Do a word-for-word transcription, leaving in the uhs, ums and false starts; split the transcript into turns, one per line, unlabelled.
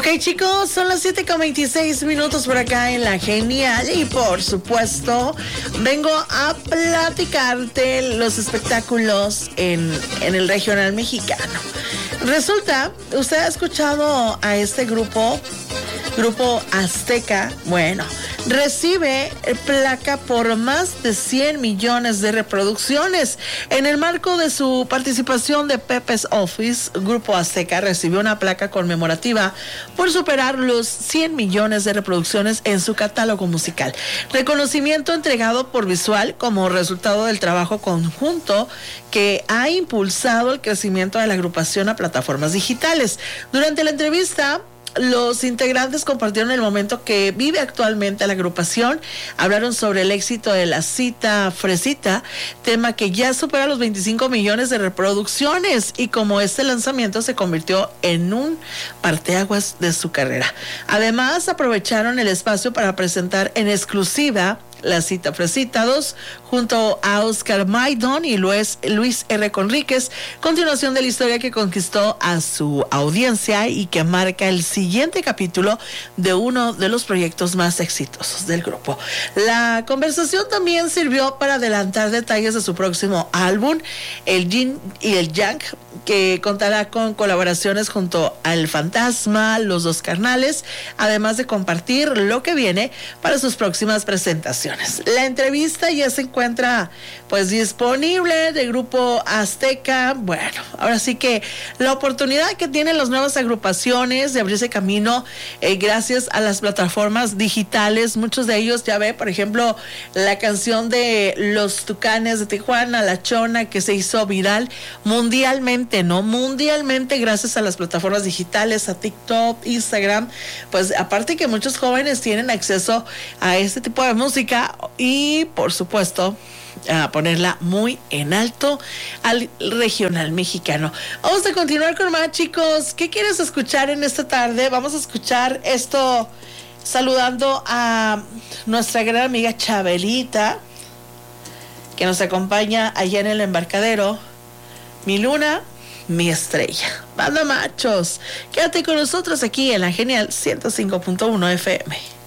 chicos, son las siete con veintiséis minutos por acá en La Genial y por supuesto vengo a platicarte los espectáculos en, en el regional mexicano. Resulta, ¿usted ha escuchado a este grupo? Grupo Azteca, bueno, recibe placa por más de cien millones de reproducciones. En el marco de su participación de Pepe's Office, Grupo Azteca recibió una placa conmemorativa por superar los cien millones de reproducciones en su catálogo musical. Reconocimiento entregado por Visual como resultado del trabajo conjunto que ha impulsado el crecimiento de la agrupación a plataformas digitales. Durante la entrevista, los integrantes compartieron el momento que vive actualmente la agrupación, hablaron sobre el éxito de la cita Fresita, tema que ya supera los veinticinco millones de reproducciones y como este lanzamiento se convirtió en un parteaguas de su carrera. Además, aprovecharon el espacio para presentar en exclusiva la cita Fresita dos junto a Oscar Maidon y Luis, Luis R. Conríquez, continuación de la historia que conquistó a su audiencia y que marca el siguiente capítulo de uno de los proyectos más exitosos del grupo. La conversación también sirvió para adelantar detalles de su próximo álbum, El Yin y el Yang, que contará con colaboraciones junto al Fantasma, Los Dos Carnales, además de compartir lo que viene para sus próximas presentaciones. La entrevista ya se encuentra pues disponible de Grupo Azteca. Bueno, ahora sí que la oportunidad que tienen las nuevas agrupaciones de abrirse camino eh, gracias a las plataformas digitales. Muchos de ellos ya ve, por ejemplo, la canción de Los Tucanes de Tijuana, La Chona, que se hizo viral mundialmente, ¿no? Mundialmente gracias a las plataformas digitales, a TikTok, Instagram. Pues aparte que muchos jóvenes tienen acceso a este tipo de música y por supuesto a ponerla muy en alto al regional mexicano. Vamos a continuar con más, chicos. ¿Qué quieres escuchar en esta tarde? Vamos a escuchar esto saludando a nuestra gran amiga Chabelita, que nos acompaña allá en el embarcadero. Mi luna, mi estrella. Banda machos, quédate con nosotros aquí en La Genial ciento cinco punto uno F M.